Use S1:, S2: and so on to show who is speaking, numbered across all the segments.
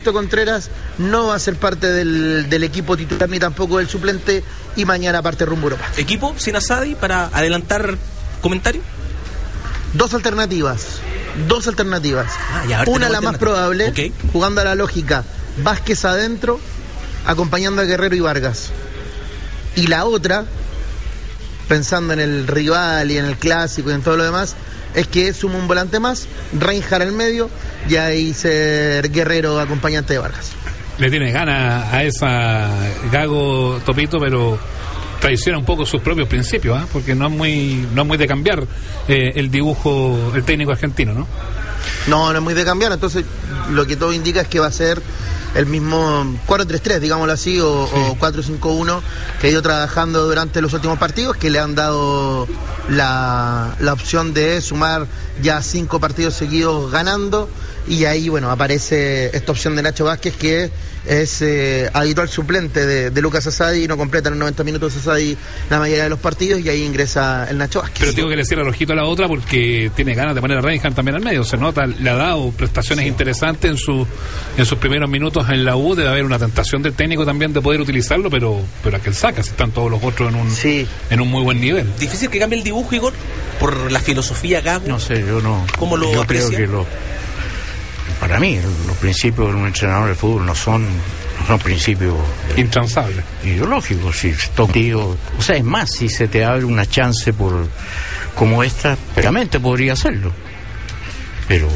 S1: Sixto Contreras no va a ser parte del equipo titular ni tampoco del suplente, y mañana parte rumbo a Europa.
S2: ¿Equipo sin Asadi para adelantar comentario?
S1: Dos alternativas. Una, la más probable,
S2: okay,
S1: jugando a la lógica, Vázquez adentro, acompañando a Guerrero y Vargas. Y la otra, pensando en el rival y en el clásico y en todo lo demás, es que suma un volante más, Reinhardt al medio, y ahí ser Guerrero acompañante de Vargas.
S3: Le tiene ganas a esa Gago, Topito, pero traiciona un poco sus propios principios, ¿eh? Porque no es muy de cambiar el dibujo, el técnico argentino, ¿no?
S1: No es muy de cambiar, entonces lo que todo indica es que va a ser el mismo 4-3-3, digámoslo así, o 4-5-1 que ha ido trabajando durante los últimos partidos, que le han dado la opción de sumar ya 5 partidos seguidos ganando, y ahí, bueno, aparece esta opción de Nacho Vázquez, que es habitual suplente de Lucas Asadi, no completa en 90 minutos Asadi la mayoría de los partidos, y ahí ingresa el Nacho Vázquez.
S3: Pero tengo que decirle el ojito a la otra, porque tiene ganas de poner a Reinhardt también al medio, se nota, le ha dado prestaciones interesantes en sus primeros minutos en la U. Debe haber una tentación del técnico también de poder utilizarlo, pero a que él saca, si están todos los otros en un muy buen nivel.
S2: Difícil que cambie el dibujo, Igor, por la filosofía Gago.
S4: No sé, yo no.
S2: ¿Cómo lo aprecia?
S4: Creo que para mí los principios de un entrenador de fútbol no son principios
S3: intransables,
S4: ideológicos. Si o sea, es más, si se te abre una chance como esta, realmente podría hacerlo, pero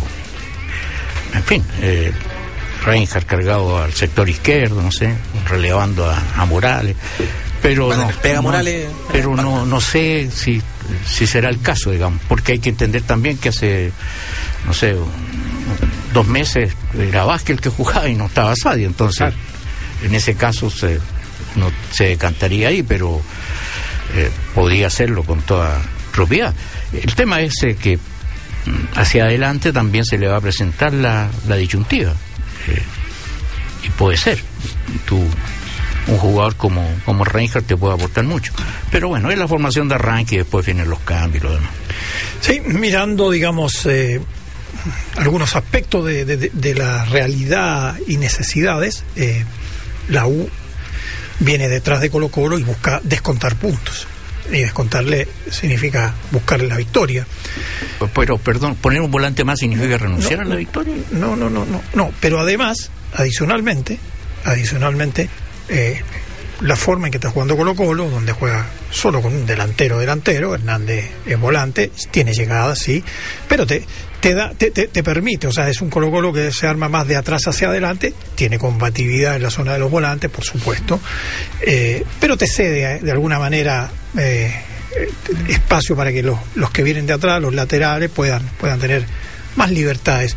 S4: en fin, Reinhardt cargado al sector izquierdo, no sé, relevando a Morales, pero no sé si será el caso, digamos, porque hay que entender también que hace, no sé, 2 meses era Vázquez el que jugaba y no estaba Asadi, entonces en ese caso se decantaría ahí, pero podría hacerlo con toda propiedad. El tema es que hacia adelante también se le va a presentar la disyuntiva, y puede ser un jugador como Reinhardt te puede aportar mucho, pero bueno, es la formación de arranque y después vienen los cambios y lo demás.
S5: Sí, mirando, digamos, algunos aspectos de la realidad y necesidades, la U viene detrás de Colo-Colo y busca descontar puntos, y descontarle significa buscarle la victoria.
S4: Pero, perdón, ¿poner un volante más significa renunciar a la victoria?
S5: No, pero además, adicionalmente, la forma en que está jugando Colo-Colo, donde juega solo con un delantero, Hernández es volante, tiene llegada, sí, pero te permite, o sea, es un Colo-Colo que se arma más de atrás hacia adelante, tiene combatividad en la zona de los volantes, por supuesto, pero te cede de alguna manera espacio para que los que vienen de atrás, los laterales, puedan tener más libertades.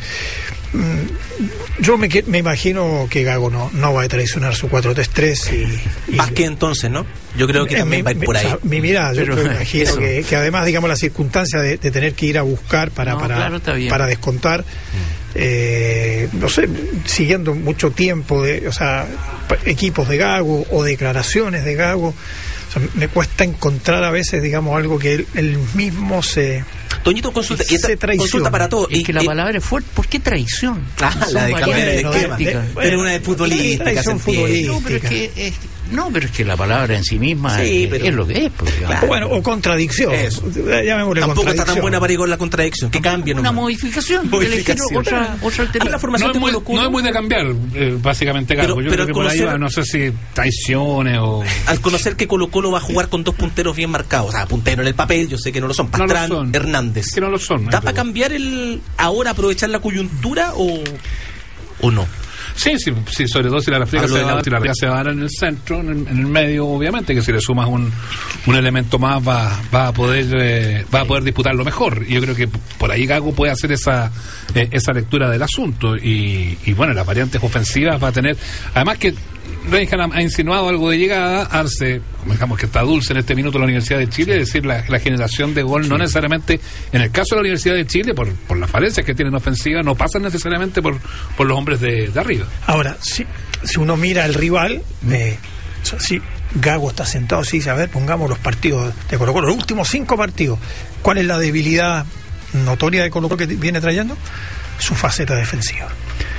S5: Yo me imagino que Gago no va a traicionar su 4-3-3 y
S2: Vázquez entonces, ¿no? Yo creo que también va a ir por ahí.
S5: O sea, me imagino que además, digamos, la circunstancia de tener que ir a buscar para descontar, no sé, siguiendo mucho tiempo equipos de Gago o declaraciones de Gago, o sea, me cuesta encontrar a veces, digamos, algo que él mismo
S2: Toñito, consulta para todo.
S4: Es que la palabra es fuerte. ¿Por qué traición?
S2: La de cambiar el esquema. Pero una de futbolística.
S5: Traición futbolística.
S4: Pero es que la palabra en sí misma es lo que es. Pues,
S5: claro. Bueno, o contradicción.
S2: Tampoco está tan buena para ir con la contradicción. Que cambien.
S4: Una modificación. Otra alternativa.
S3: No es muy de cambiar, básicamente, Gago. Yo creo que por ahí va, no sé si traiciones o...
S2: Al conocer que Colo-Colo va a jugar con 2 punteros bien marcados, o sea, punteros en el papel, yo sé que no lo son, Pastrán, Hernández.
S3: Que no lo son.
S2: ¿Da para cambiar ahora aprovechar la coyuntura o no?
S3: Sí, sobre todo si la refleja se va a dar en el centro, en el medio, obviamente, que si le sumas un elemento más va a poder disputarlo mejor. Y yo creo que por ahí Gago puede hacer esa lectura del asunto. Y bueno, las variantes ofensivas va a tener, además que Reinhardt ha insinuado algo de llegada, digamos que está dulce en este minuto la Universidad de Chile, es decir, la generación de gol no necesariamente, en el caso de la Universidad de Chile, por las falencias que tienen ofensiva, no pasan necesariamente por los hombres de arriba.
S5: Ahora, si uno mira al rival, si Gago está sentado, sí, a ver, pongamos los partidos de Colo-Colo, los últimos 5 partidos, ¿cuál es la debilidad notoria de Colo-Colo que viene trayendo? Su faceta defensiva.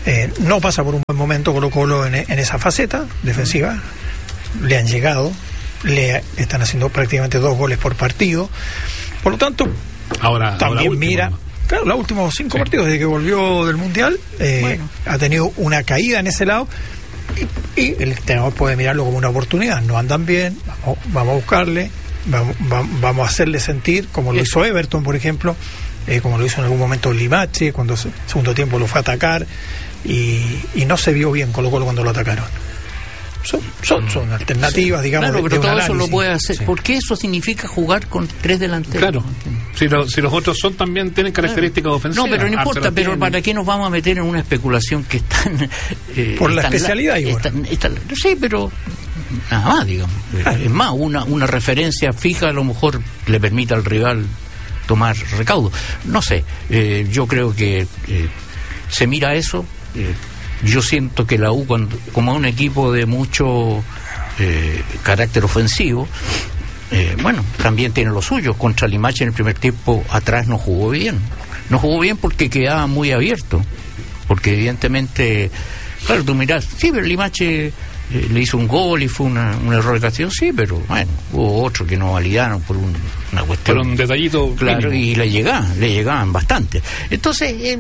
S5: No pasa por un buen momento Colo-Colo en esa faceta defensiva. Le han llegado, le están haciendo prácticamente 2 goles por partido. Por lo tanto, también último, mira, claro, los últimos 5 partidos desde que volvió del Mundial, ha tenido una caída en ese lado. Y el entrenador puede mirarlo como una oportunidad. No andan bien, vamos a buscarle, vamos a hacerle sentir, como lo hizo Everton, por ejemplo, como lo hizo en algún momento Limache, cuando el segundo tiempo lo fue a atacar, y no se vio bien Colo-Colo cuando lo atacaron. Son alternativas, digamos.
S4: Claro, pero todo eso lo puede hacer. Porque eso significa jugar con 3 delanteros.
S3: Claro. Si los otros también tienen características ofensivas.
S4: No, pero no importa. Pero ¿para qué nos vamos a meter en una especulación que es tan...
S5: por la especialidad,
S4: sí, pero nada más, digamos. Es más, una referencia fija a lo mejor le permite al rival tomar recaudo. No sé. Yo creo que se mira eso... Yo siento que la U, como un equipo de mucho carácter ofensivo, también tiene lo suyo. Contra Limache en el primer tiempo atrás no jugó bien. No jugó bien porque quedaba muy abierto. Porque evidentemente, claro, tú mirás, sí, pero Limache le hizo un gol y fue un error de castigo, sí, pero bueno, hubo otro que no validaron por una cuestión.
S3: Por un detallito.
S4: Claro, mínimo. Y le llegaban bastante. Entonces,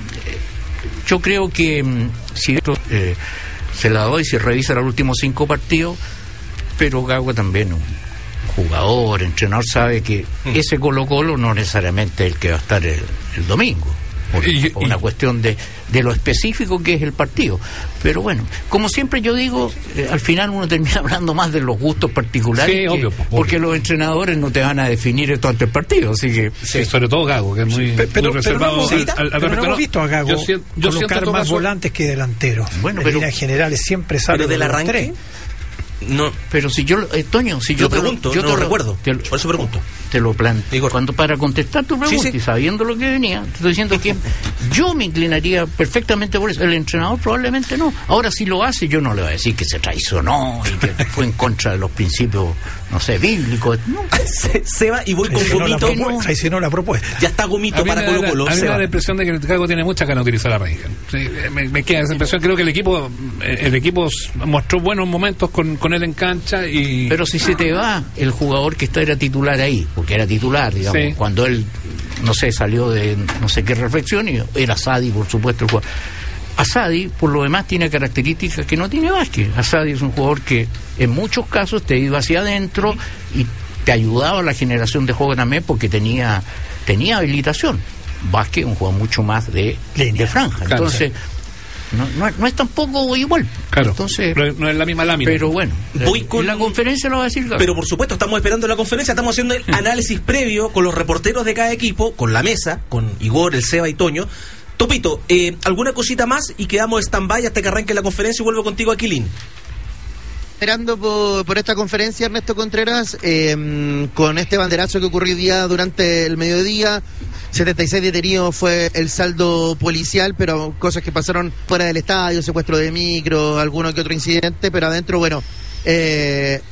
S4: yo creo que si esto se la doy, si revisa los últimos 5 partidos, pero Gago también, un jugador, entrenador, sabe que ese Colo-Colo no necesariamente es el que va a estar el domingo, por una cuestión de lo específico que es el partido. Pero bueno, como siempre yo digo, al final uno termina hablando más de los gustos particulares,
S3: sí, obvio.
S4: Porque los entrenadores no te van a definir esto ante el partido, así que...
S3: Sí, sobre todo Gago, que es muy reservado.
S5: Pero no hemos visto a Gago colocar más volantes que delanteros.
S4: Bueno, pero
S5: en generales siempre sale
S2: pero del arranque. No,
S4: pero si yo, Toño, si yo
S2: te pregunto, yo no lo recuerdo. Por eso pregunto.
S4: Te lo planteo. Cuando para contestar tu pregunta y sabiendo lo que venía, te estoy diciendo que yo me inclinaría perfectamente por eso. El entrenador probablemente no. Ahora, si lo hace, yo no le voy a decir que se traicionó y que fue en contra de los principios, no sé, bíblicos. No.
S2: Se va y voy con Gomito.
S5: Traicionó la propuesta.
S2: Ya está Gomito para Colo-Colo.
S3: A mí me da la impresión de que el Gago tiene muchas ganas de utilizar la raíz. Sí, me queda esa impresión. Creo que el equipo mostró buenos momentos con él en cancha y...
S4: Pero si se te va el jugador que era titular ahí, porque era titular, digamos, cuando él, no sé, salió de no sé qué reflexión, y era Asadi, por supuesto, el jugador. Asadi, por lo demás, tiene características que no tiene Vázquez. Asadi es un jugador que en muchos casos te iba hacia adentro y te ayudaba a la generación de juego también porque tenía habilitación. Vázquez un jugador mucho más de franja. Entonces... No es tampoco igual.
S3: Claro.
S4: Entonces,
S3: no es la misma lámina.
S4: Pero bueno,
S2: voy con
S4: la conferencia lo va a decir.
S2: Pero por supuesto, estamos esperando la conferencia, estamos haciendo el análisis previo con los reporteros de cada equipo, con la mesa, con Igor, el Seba y Toño. Topito, ¿alguna cosita más? Y quedamos stand-by hasta que arranque la conferencia y vuelvo contigo a Quilín.
S1: Esperando por esta conferencia, Ernesto Contreras, con este banderazo que ocurrió hoy día durante el mediodía. 76 detenidos fue el saldo policial, pero cosas que pasaron fuera del estadio, secuestro de micro, alguno que otro incidente, pero adentro, bueno, la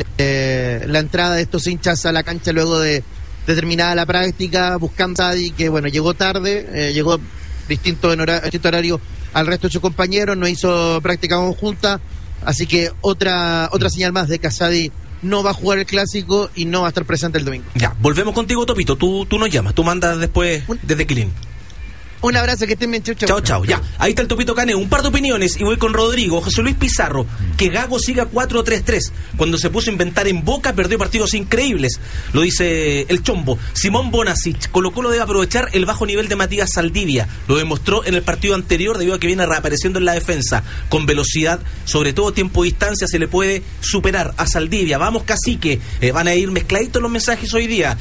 S1: entrada de estos hinchas a la cancha luego de terminada la práctica, buscando a Sadi, que bueno, llegó tarde, llegó distinto horario al resto de sus compañeros, no hizo práctica conjunta, así que otra señal más de que Sadi no va a jugar el clásico y no va a estar presente el domingo.
S2: Ya, volvemos contigo, Topito. Tú nos llamas, tú mandas después desde Quilín.
S1: Un abrazo, que estén bien,
S2: chau. Ya, ahí está el Topito Caneo. Un par de opiniones y voy con Rodrigo. José Luis Pizarro, que Gago siga 4-3-3. Cuando se puso a inventar en Boca, perdió partidos increíbles. Lo dice el Chombo. Simón Bonasic, Colo-Colo debe aprovechar el bajo nivel de Matías Saldivia. Lo demostró en el partido anterior debido a que viene reapareciendo en la defensa. Con velocidad, sobre todo tiempo-distancia, se le puede superar a Saldivia. Vamos, Cacique. Van a ir mezcladitos los mensajes hoy día.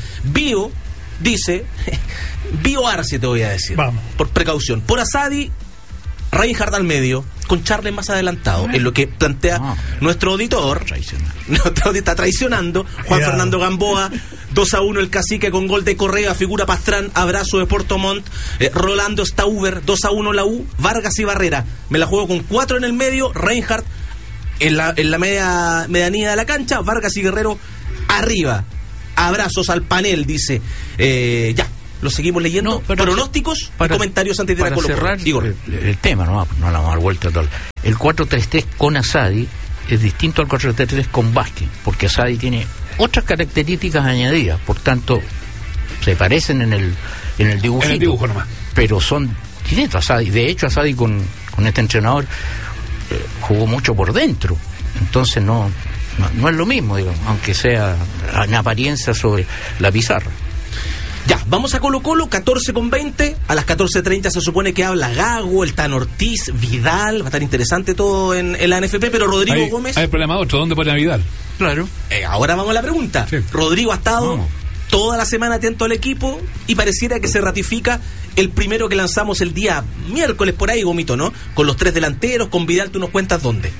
S2: Dice, Bio Arce te voy a decir. Vamos. Por precaución. Por Asadi, Reinhardt al medio, con Charles más adelantado. Es lo que plantea nuestro auditor. Nuestro está traicionando. Juan Fernando Gamboa, 2-1 el Cacique con gol de Correa, figura Pastrán, abrazo de Puerto Montt. Rolando Stauber, 2-1 la U, Vargas y Barrera. Me la juego con 4 en el medio, Reinhardt en la medianía de la cancha, Vargas y Guerrero arriba. Abrazos al panel, dice. Ya. lo seguimos leyendo.
S4: No,
S2: Pronósticos y comentarios antes de ir a Colo-Colo.
S4: Para cerrar el tema, no le vamos a dar vuelta a todo. El 4-3-3 con Asadi es distinto al 4-3-3 con Vázquez, porque Asadi tiene otras características añadidas, por tanto se parecen en el dibujito,
S3: en el dibujo nomás,
S4: pero son distintos. Asadi, de hecho, Asadi con este entrenador jugó mucho por dentro, entonces no es lo mismo, digamos, aunque sea en apariencia sobre la pizarra.
S2: Ya, vamos a Colo-Colo, 14:20. A las 14:30 se supone que habla Gago, el Tan Ortiz, Vidal. Va a estar interesante todo en la NFP, pero Rodrigo Gómez...
S3: Hay problema otro, ¿dónde pone a Vidal?
S4: Claro.
S2: Ahora vamos a la pregunta. Sí. Rodrigo ha estado toda la semana atento al equipo y pareciera que se ratifica el primero que lanzamos el día miércoles por ahí, Gomito, ¿no? Con los 3 delanteros, con Vidal, tú nos cuentas dónde.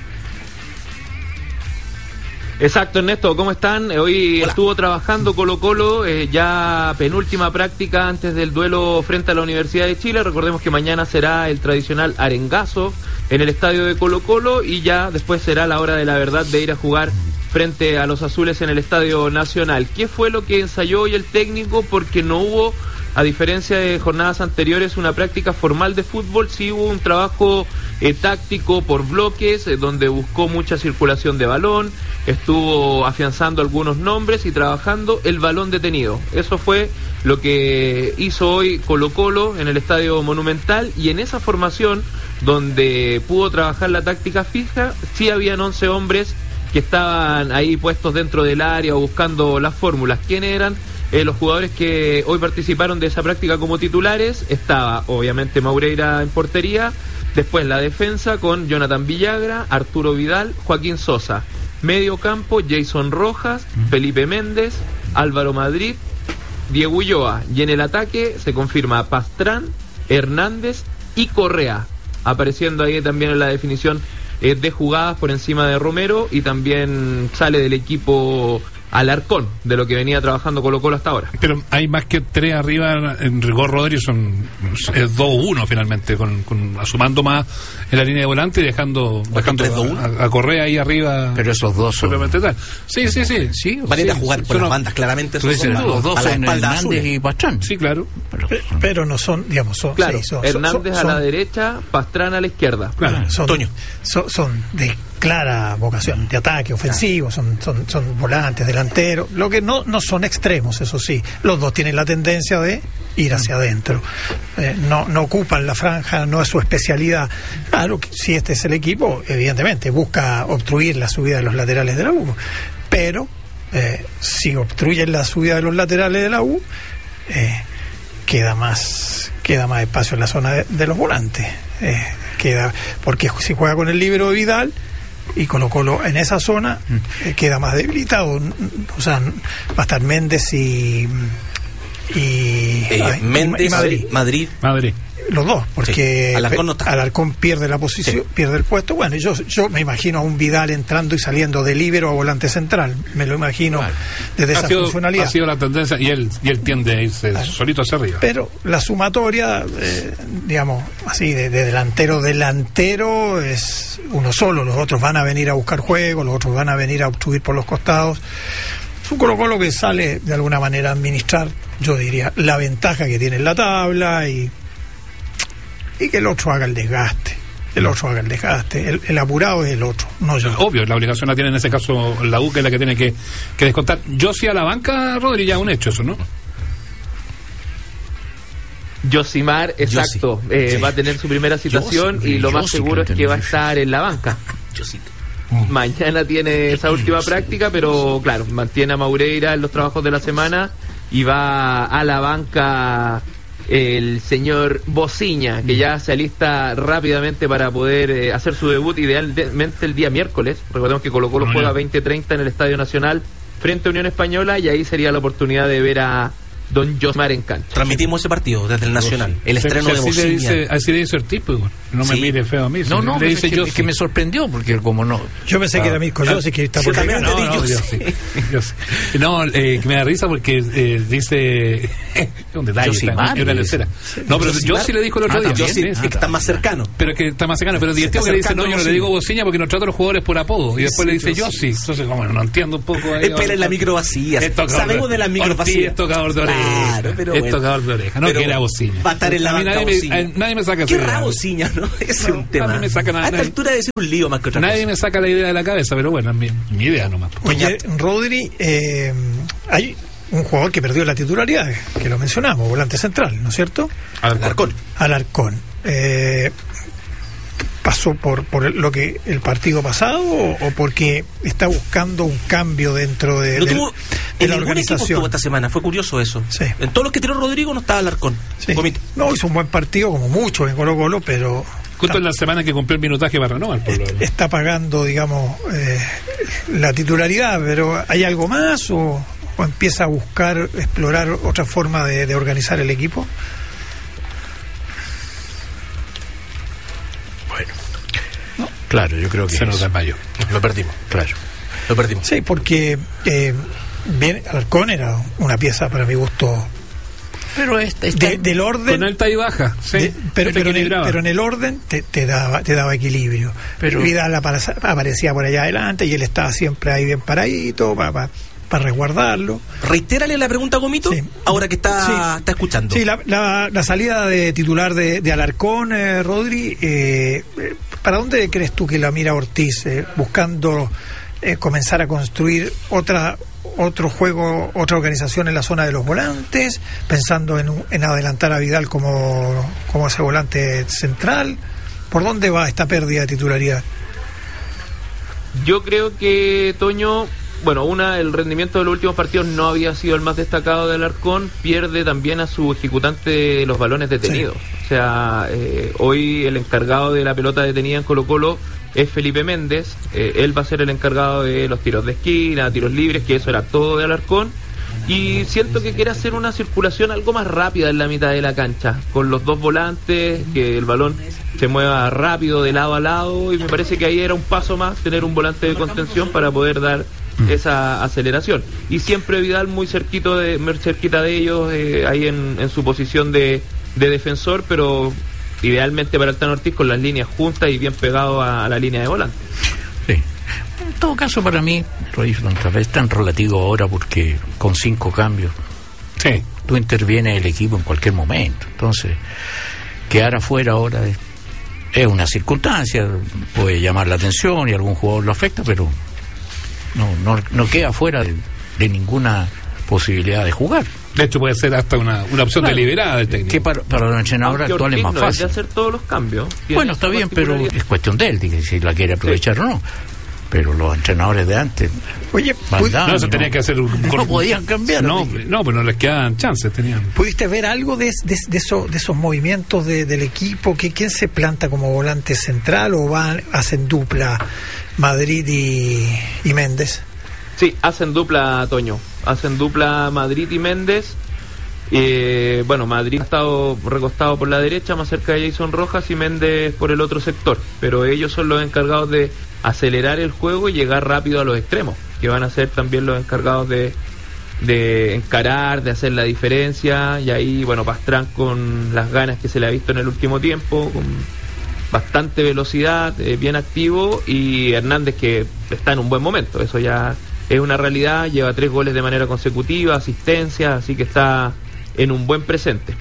S6: Exacto, Ernesto, ¿cómo están? Hoy
S2: Hola.
S6: Estuvo trabajando Colo-Colo, ya penúltima práctica antes del duelo frente a la Universidad de Chile. Recordemos que mañana será el tradicional arengazo en el estadio de Colo-Colo y ya después será la hora de la verdad de ir a jugar frente a los azules en el Estadio Nacional. ¿Qué fue lo que ensayó hoy el técnico? Porque no hubo, a diferencia de jornadas anteriores, una práctica formal de fútbol. Sí hubo un trabajo táctico por bloques, donde buscó mucha circulación de balón, estuvo afianzando algunos nombres y trabajando el balón detenido. Eso fue lo que hizo hoy Colo-Colo en el Estadio Monumental, y en esa formación donde pudo trabajar la táctica fija, sí habían 11 hombres que estaban ahí puestos dentro del área o buscando las fórmulas. ¿Quiénes eran los jugadores que hoy participaron de esa práctica como titulares? Estaba obviamente Maureira en portería, después la defensa con Jonathan Villagra, Arturo Vidal, Joaquín Sosa, medio campo Jason Rojas, Felipe Méndez, Álvaro Madrid, Diego Ulloa, y en el ataque se confirma Pastrán, Hernández y Correa, apareciendo ahí también en la definición de jugadas por encima de Romero, y también sale del equipo Alarcón, de lo que venía trabajando Colo-Colo hasta ahora.
S3: Pero hay más que 3 arriba en rigor, Rodríguez, es 2-1 finalmente, sumando más en la línea de volante y dejando a Correa ahí arriba.
S4: Pero esos dos son...
S3: Sí.
S2: Van a ir a jugar por las bandas, claramente.
S4: Los dos son Hernández y Pastrán.
S3: Sí, claro.
S5: Pero no son, digamos,
S6: claro, Hernández a la derecha, Pastrán a la izquierda.
S3: Claro.
S5: Son de clara vocación de ataque ofensivo, son volantes, delanteros, lo que no son extremos, eso sí. Los dos tienen la tendencia de ir hacia adentro, no ocupan la franja, no es su especialidad. Claro, si este es el equipo, evidentemente busca obstruir la subida de los laterales de la U, pero si obstruyen la subida de los laterales de la U, queda más espacio en la zona de los volantes, porque si juega con el líbero de Vidal y Colo-Colo en esa zona, queda más debilitado. O sea, va a estar Méndez y
S2: Madrid.
S5: Los dos, porque
S2: sí.
S5: Alarcón pierde la posición, pierde el puesto. Bueno, yo me imagino a un Vidal entrando y saliendo de líbero a volante central. Me lo imagino desde esa funcionalidad.
S3: Ha sido la tendencia, y él tiende a irse solito hacia arriba.
S5: Pero la sumatoria, digamos, así, de delantero es uno solo. Los otros van a venir a buscar juego, los otros van a venir a obstruir por los costados. Es un Colo-Colo que sale de alguna manera a administrar, yo diría, la ventaja que tiene en la tabla y que el otro haga el desgaste. El apurado es el otro, no yo.
S3: Obvio, la obligación la tiene en ese caso la U, que es la que tiene que descontar. Yo sí a la banca, Rodri, ya un hecho eso, ¿no?
S6: Yosimar, exacto, va a tener su primera citación y lo más seguro es que va a estar en la banca. Mañana tiene esa última práctica, pero claro, mantiene a Maureira en los trabajos de la semana y va a la banca el señor Bociña, que ya se alista rápidamente para poder hacer su debut, idealmente el día miércoles. Recordemos que Colo-Colo juega 20:30 en el Estadio Nacional frente a Unión Española, y ahí sería la oportunidad de ver a don Yosimar en cancha.
S2: Transmitimos ese partido desde el Nacional, el estreno de Bociña.
S3: Así le dice el tipo, no me mire feo a mí.
S4: No, le dice es que me sorprendió, porque como no...
S5: Yo pensé que era Mirko Yossi, que está por
S2: también
S3: No, me da risa porque dice... un detalle, una lecera. No, pero Yossi le dijo el otro día.
S2: Yossi es que está más cercano.
S3: Pero que está más cercano, pero divertido que le dice, no, yo no le digo Bociña porque no trato a los jugadores por apodo, y después le dice Yossi. Entonces, como no entiendo un poco...
S2: Espera en la micro vacía. Sabemos de las micro vacías.
S3: Tocador de oreja.
S2: Claro, pero
S3: es tocador de oreja, no
S2: pero
S3: que era bocina.
S2: Va a estar en la banca bocina.
S3: Nadie me saca
S2: ¿Qué
S3: esa idea.
S2: bocina, no? Ese es un tema.
S3: A mí me saca
S2: a esta altura debe ser un lío más que otra
S3: Nadie
S2: cosa.
S3: me saca la idea de la cabeza, pero bueno, es mi idea nomás.
S5: Oye, Rodri, hay un jugador que perdió la titularidad, que lo mencionamos, volante central, ¿no es cierto?
S2: Alarcón.
S5: Alarcón. ¿Pasó por lo que el partido pasado o porque está buscando un cambio dentro de,
S2: No
S5: de,
S2: tuvo,
S5: de
S2: en
S5: la
S2: ningún equipo
S5: organización?
S2: estuvo esta semana, fue curioso eso.
S5: Sí.
S2: En todos los que tiró Rodrigo no estaba Alarcón.
S5: Sí.
S2: Comité.
S5: No, hizo un buen partido, como mucho en Colo-Colo, pero
S3: Justo en la semana que cumplió el minutaje para renovar.
S5: está pagando, digamos, la titularidad, pero ¿hay algo más o empieza a buscar, explorar otra forma de organizar el equipo?
S4: Claro, yo creo que
S3: se nos desmayó.
S2: Lo perdimos.
S4: Claro.
S2: Lo perdimos.
S5: Sí, porque bien, Alarcón era una pieza para mi gusto
S4: Pero
S5: del orden.
S3: Con alta y baja, sí.
S5: Pero en el orden te daba equilibrio.
S4: Pero
S5: Vidal aparecía por allá adelante y él estaba siempre ahí bien paradito para resguardarlo.
S2: Reitérale la pregunta a Gomito,
S5: Sí.
S2: ahora que está escuchando.
S5: Sí, la salida de titular de Alarcón, Rodri, ¿para dónde crees tú que la mira Ortiz? Buscando comenzar a construir otro juego, otra organización en la zona de los volantes, pensando en adelantar a Vidal como ese volante central. ¿Por dónde va esta pérdida de titularidad?
S6: Yo creo que Toño, bueno, el rendimiento de los últimos partidos no había sido el más destacado del Alarcón, pierde también a su ejecutante los balones detenidos. Sí. O sea, hoy el encargado de la pelota detenida en Colo-Colo es Felipe Méndez, él va a ser el encargado de los tiros de esquina, tiros libres, que eso era todo de Alarcón, y siento que quiere hacer una circulación algo más rápida en la mitad de la cancha, con los dos volantes, que el balón se mueva rápido de lado a lado, y me parece que ahí era un paso más tener un volante de contención para poder dar esa aceleración. Y siempre Vidal muy cerquita de ellos, ahí en su posición de defensor, pero idealmente para el Tano Ortiz con las líneas juntas y bien pegado a la línea de volante.
S4: Sí. En todo caso, para mí, lo he dicho tantas veces, es tan relativo ahora porque con 5 cambios
S3: Sí.
S4: tú intervienes el equipo en cualquier momento. Entonces, quedar afuera ahora es una circunstancia, puede llamar la atención y algún jugador lo afecta, pero no queda fuera de ninguna posibilidad de jugar.
S3: De hecho, puede ser hasta una opción deliberada del técnico.
S4: Que para los entrenadores actuales es más fácil.
S6: De hacer todos los cambios.
S4: Bueno, está bien, pero es cuestión de él, si la quiere aprovechar o no. Pero los entrenadores de antes,
S5: Oye,
S3: no, se tenía que hacer
S4: no podían cambiar.
S3: No, pero no les quedaban chances, tenían.
S5: ¿Pudiste ver algo de esos movimientos del equipo? ¿Quién se planta como volante central o hacen dupla Madrid y Méndez?
S6: Sí, hacen dupla, Toño. Hacen dupla Madrid y Méndez. Bueno, Madrid ha estado recostado por la derecha, más cerca de Jason Rojas, y Méndez por el otro sector. Pero ellos son los encargados de acelerar el juego y llegar rápido a los extremos, que van a ser también los encargados de encarar, de hacer la diferencia. Y ahí, bueno, Pastrán con las ganas que se le ha visto en el último tiempo, con bastante velocidad, bien activo, y Hernández, que está en un buen momento, eso ya es una realidad, lleva 3 goles de manera consecutiva, asistencia, así que está en un buen presente.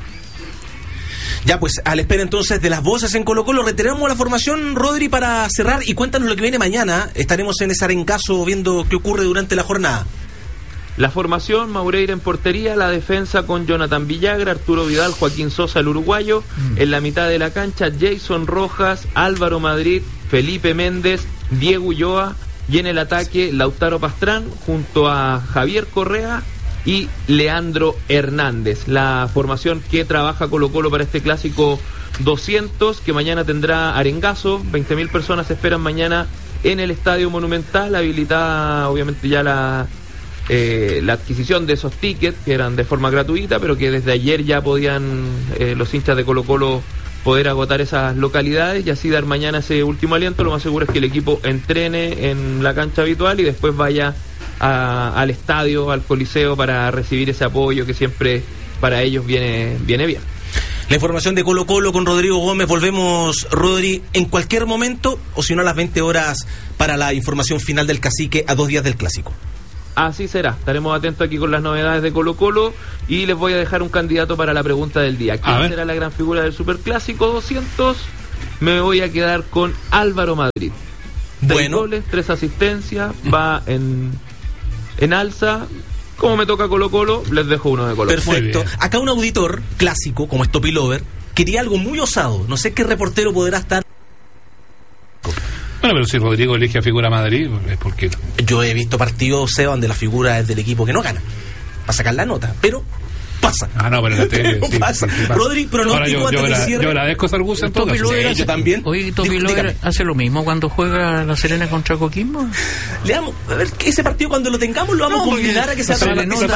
S2: Ya, pues, a la espera entonces de las voces en Colo-Colo, retiramos la formación, Rodri, para cerrar, y cuéntanos lo que viene mañana. Estaremos en ese Arengazo viendo qué ocurre durante la jornada.
S6: La formación: Maureira en portería, la defensa con Jonathan Villagra, Arturo Vidal, Joaquín Sosa, el uruguayo, en la mitad de la cancha Jason Rojas, Álvaro Madrid, Felipe Méndez, Diego Ulloa, y en el ataque Lautaro Pastrán junto a Javier Correa y Leandro Hernández. La formación que trabaja Colo-Colo para este clásico 200, que mañana tendrá Arengazo. 20.000 personas se esperan mañana en el Estadio Monumental, habilitada obviamente ya la adquisición de esos tickets, que eran de forma gratuita, pero que desde ayer ya podían los hinchas de Colo-Colo poder agotar esas localidades y así dar mañana ese último aliento. Lo más seguro es que el equipo entrene en la cancha habitual y después vaya al estadio, al Coliseo, para recibir ese apoyo que siempre para ellos viene bien.
S2: La información de Colo-Colo con Rodrigo Gómez. Volvemos, Rodri, en cualquier momento, o si no a las 20 horas, para la información final del Cacique a 2 días del Clásico.
S6: así será. Estaremos atentos aquí con las novedades de Colo-Colo y les voy a dejar un candidato para la pregunta del día. ¿Quién será la gran figura del Superclásico 200? Me voy a quedar con Álvaro Madrid. 3 goles, 3 asistencias, va en alza. Como me toca Colo-Colo, les dejo uno de Colo-Colo.
S2: Perfecto. Acá un auditor clásico, como es Topi Lover, quería algo muy osado. No sé qué reportero podrá estar.
S3: Bueno, pero si Rodrigo elige a figura Madrid, es porque...
S2: Yo he visto partidos, Seba, donde la figura es del equipo que no gana, para sacar la nota, pero pasa.
S3: No, pero en la tele, sí,
S2: pasa.
S3: Sí, pasa.
S2: Rodri, pronóstico antes del cierre.
S3: Yo agradezco esa argucia en todo caso.
S2: Yo también.
S4: Oye, Topi Lover hace lo mismo cuando juega la Serena contra Coquimbo.
S2: Le damos, a ver, ese partido cuando lo tengamos lo vamos a combinar a que sea
S4: se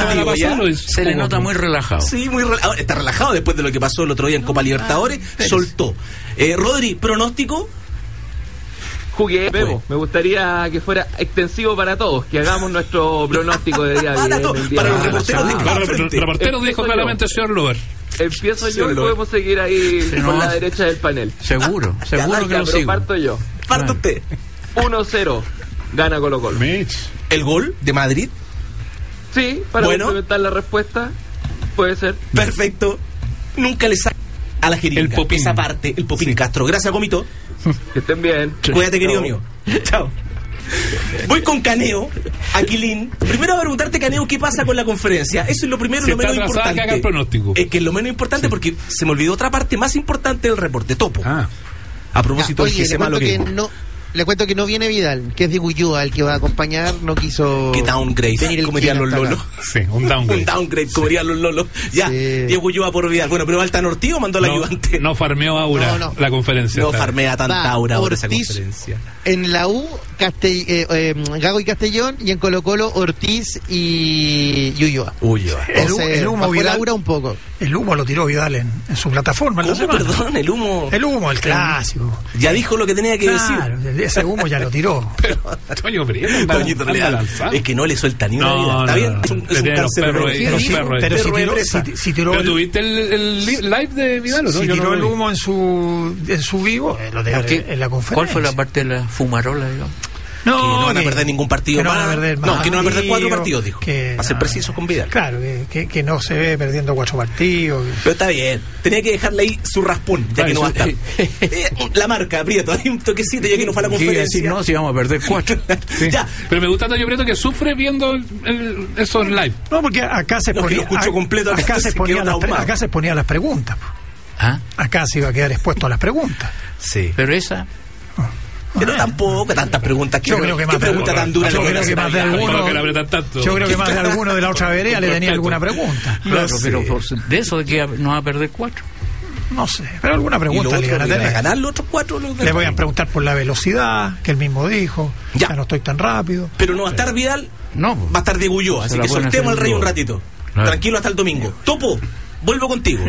S4: le nota muy relajado.
S2: Sí, muy relajado. Está relajado después de lo que pasó el otro día en Copa Libertadores. Soltó. Rodri, pronóstico.
S6: Jugué, Bebo. Me gustaría que fuera extensivo para todos, que hagamos nuestro pronóstico de día
S2: para los
S3: reporteros dijo claramente señor Lover.
S6: Empiezo yo y podemos seguir ahí por la derecha del panel.
S4: Seguro que lo sigo.
S6: Parto yo.
S2: Parto usted.
S6: 1-0. Gana Colo-Colo.
S2: ¿El gol de Madrid?
S6: Sí, para complementar la respuesta, puede ser.
S2: Perfecto. Nunca le saca a la jeringa.
S3: El Popín.
S2: Esa parte, el Popín Castro. Gracias, Gomito.
S6: Que estén bien.
S2: Cuídate, querido mío. Chao. Voy con Caneo, Aquilín. Primero voy a preguntarte, Caneo, ¿qué pasa con la conferencia? Eso es lo primero y lo menos importante.
S3: Que haga el pronóstico.
S2: Es que es lo menos importante porque se me olvidó otra parte más importante del reporte. Topo. A propósito del que malo que...
S1: Le cuento que no viene Vidal, que es de Guyúa, el que va a acompañar, no quiso...
S2: Que downgrade, como dirían los lolos.
S3: Sí, un downgrade.
S2: Un downgrade, como dirían los lolos. Ya, Diego Guyúa por Vidal. Bueno, pero Altan Ortiz o mandó al ayudante.
S3: No farmeó Aura la conferencia.
S2: No farmea tanta Aura por esa conferencia.
S1: En la U, Gago y Castellón, y en Colo-Colo, Ortiz y Ulloa.
S5: El humo Vidal,
S1: Aura un poco.
S5: El humo lo tiró Vidal en su plataforma.
S2: Perdón, el humo.
S5: El humo, el clásico.
S2: Ya dijo lo que tenía que decir.
S5: Ese humo ya lo tiró.
S3: Pero, Toño
S2: Toñito Real, es que no le suelta ni una vida. Está bien, es un cáncer.
S5: Pero
S3: tuviste el live de Vidal, ¿no?
S5: Si tiró el humo en su vivo, lo de en la conferencia.
S4: ¿Cuál fue la parte de la fumarola, digamos?
S2: Que no van a perder ningún partido más. Que no van a perder 4 partidos, dijo. Para ser precisos con Vidal.
S5: Claro, que no se ve perdiendo 4 partidos.
S2: Pero está bien. Tenía que dejarle ahí su raspón, ya que no va a estar. La marca, Prieto, hay un toquecito ya que no fue a la conferencia.
S4: No, si vamos a perder 4.
S3: Sí. Ya. Pero me gusta Toño Prieto que sufre viendo esos live.
S5: No, porque acá se ponía...
S2: lo escucho completo.
S5: Acá se ponía las preguntas. Acá se iba a quedar expuesto a las preguntas.
S2: Sí.
S4: Pero esa...
S2: Pero tampoco tantas preguntas.
S5: Yo creo que más
S2: pregunta tan dura.
S5: Yo creo que más de alguno de la otra vereda le tenía alguna pregunta.
S4: Claro, pero de eso de que no va a perder 4.
S5: No sé, pero alguna pregunta le iban a tener.
S2: ¿A ganar los otros 4?
S5: Le voy a preguntar por la velocidad, que él mismo dijo. Ya no estoy tan rápido.
S2: Pero no va a estar Vidal,
S4: no
S2: va a estar Diego Ulloa. Así que soltemos al rey un ratito. Tranquilo hasta el domingo. Topo, vuelvo contigo.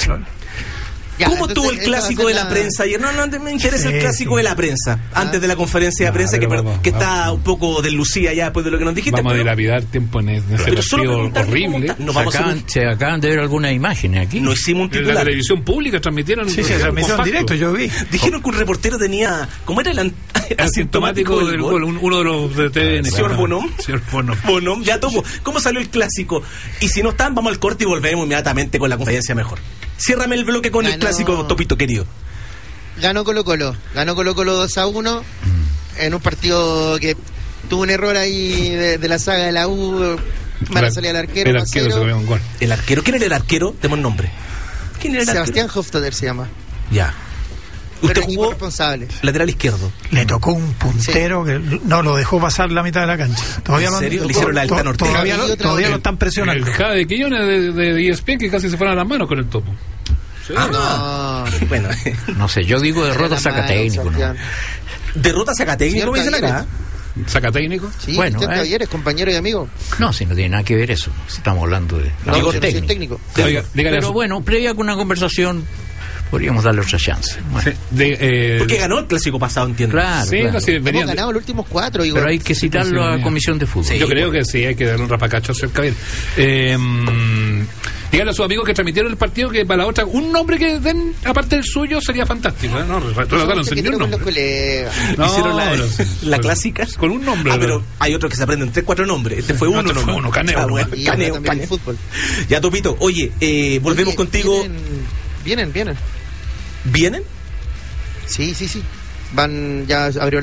S2: ¿Cómo estuvo el clásico de la prensa ayer? No me interesa el clásico de la prensa. Antes de la conferencia de prensa, que está un poco deslucida ya después de lo que nos dijiste.
S3: Vamos a dilapidar tiempo en ese partido horrible.
S4: Se acaban de ver algunas imágenes aquí.
S2: No hicimos un titular.
S3: En la televisión pública transmitieron.
S5: Sí, se transmitió en directo, yo vi.
S2: Dijeron que un reportero tenía... ¿Cómo era el
S3: asintomático del gol? Uno de los de TVN.
S2: Señor Bonom.
S3: Bonom.
S2: Ya topo. ¿Cómo salió el clásico? Y si no están, vamos al corte y volvemos inmediatamente con la conferencia mejor. Ciérrame el bloque con el clásico, Topito querido.
S1: Ganó Colo-Colo 2-1 en un partido que tuvo un error ahí de la saga de la U. Mala salida al arquero.
S3: El arquero se comió un gol.
S2: ¿El arquero? ¿Quién era el arquero? Demos nombre.
S1: ¿Quién era el Sebastián Hofstadter se llama.
S2: Ya. Usted jugó
S1: responsable.
S2: Lateral izquierdo.
S5: Le tocó un puntero que no lo dejó pasar la mitad de la cancha. Todavía
S2: ¿En serio? Le hicieron la Altan Ortiz.
S5: Todavía lo están presionando.
S3: El Jade de Quillones de ESPN que casi se fueron a las manos con el Topo.
S2: Sí. Bueno.
S4: No sé, yo digo derrota sacatécnico. ¿No?
S2: ¿Derrota sacatécnico? ¿Me dicen acá?
S3: ¿Sacatécnico?
S1: Sí, bueno, ayer es compañero y amigo.
S4: No, si no tiene nada que ver eso. Si estamos hablando de
S1: técnico.
S4: Pero bueno, previa con una conversación podríamos darle otra chance. Bueno.
S2: Porque ganó el clásico pasado, entiendo.
S4: Claro,
S1: sí, claro. Hemos ganado los últimos 4.
S4: Pero hay que citarlo a Comisión de Fútbol.
S3: Sí, yo creo que sí, hay que darle un rapacacho a Cavier. Díganle a sus amigos que transmitieron el partido que para la otra, un nombre que den aparte del suyo sería fantástico. No, trataron sin ni un nombre.
S2: No, hicieron la clásica
S3: con un nombre.
S2: Pero hay otros que se aprenden 3-4 nombres. Este fue uno.
S3: Fue uno, Caneo.
S2: Caneo.
S1: Fútbol.
S2: Ya, Topito, oye, volvemos contigo.
S1: Vienen.
S2: ¿Vienen?
S1: Sí. Ya abrió